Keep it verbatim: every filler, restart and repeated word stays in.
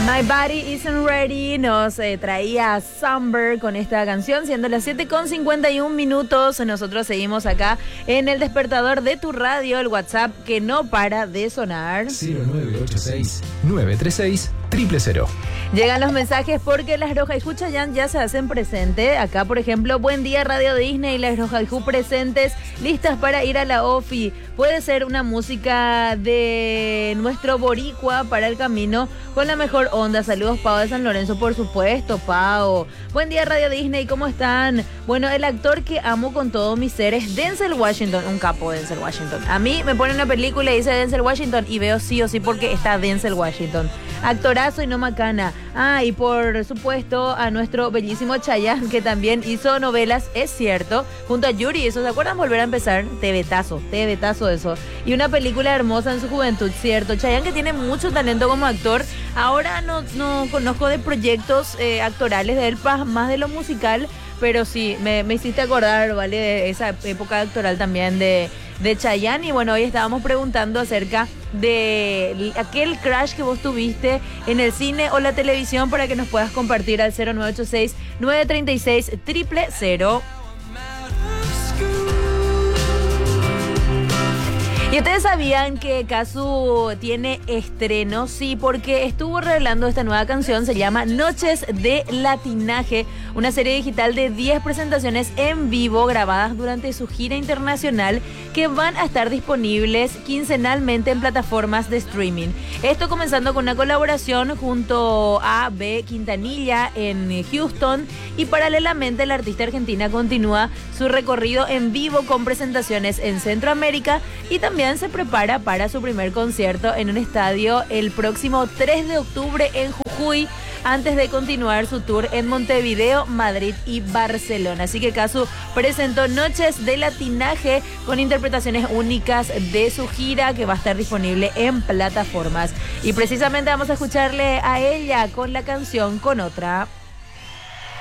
My Body Isn't Ready nos eh, traía Summer con esta canción, siendo las siete con cincuenta y un minutos. Nosotros seguimos acá en el despertador de tu radio, el WhatsApp que no para de sonar. cero nueve ocho seis, nueve tres seis, cero cero cero. Llegan los mensajes porque las Rojaijú Chayanne ya se hacen presente. Acá, por ejemplo, buen día Radio Disney, las Rojaijú presentes, listas para ir a la OFI. Puede ser una música de nuestro boricua para el camino con la mejor onda. Saludos, Pau de San Lorenzo, por supuesto, Pau. Buen día Radio Disney, ¿cómo están? Bueno, el actor que amo con todo mi ser es Denzel Washington, un capo Denzel Washington. A mí me pone una película y dice Denzel Washington y veo sí o sí porque está Denzel Washington. Actorazo y no macana. Ah, y por supuesto a nuestro bellísimo Chayanne, que también hizo novelas, es cierto, junto a Yuri. ¿Eso se acuerdan? Volver a empezar. TVtazo, TVtazo eso. Y una película hermosa en su juventud, cierto. Chayanne, que tiene mucho talento como actor. Ahora no, no conozco de proyectos eh, actorales de él, más de lo musical, pero sí, me, me hiciste acordar, ¿vale? De esa época actoral también de, de Chayanne. Y bueno, hoy estábamos preguntando acerca de aquel crash que vos tuviste en el cine o la televisión, para que nos puedas compartir al cero nueve ocho seis, nueve tres seis, cero cero cero. ¿Y ustedes sabían que Cazzu tiene estreno? Sí, porque estuvo revelando esta nueva canción, se llama Noches de Latinaje, una serie digital de diez presentaciones en vivo grabadas durante su gira internacional que van a estar disponibles quincenalmente en plataformas de streaming. Esto comenzando con una colaboración junto a B. Quintanilla en Houston, y paralelamente la artista argentina continúa su recorrido en vivo con presentaciones en Centroamérica y también se prepara para su primer concierto en un estadio el próximo tres de octubre en Jujuy, antes de continuar su tour en Montevideo, Madrid y Barcelona. Así que Cazzu presentó Noches de Latinaje con interpretaciones únicas de su gira, que va a estar disponible en plataformas. Y precisamente vamos a escucharle a ella con la canción Con Otra.